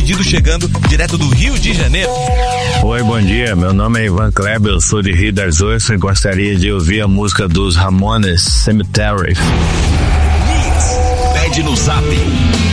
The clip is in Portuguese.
pedido chegando direto do Rio de Janeiro. Oi, bom dia. Meu nome é Ivan Kleber, eu sou de Rio das Ostras e gostaria de ouvir a música dos Ramones, Cemetery. Pede no Zap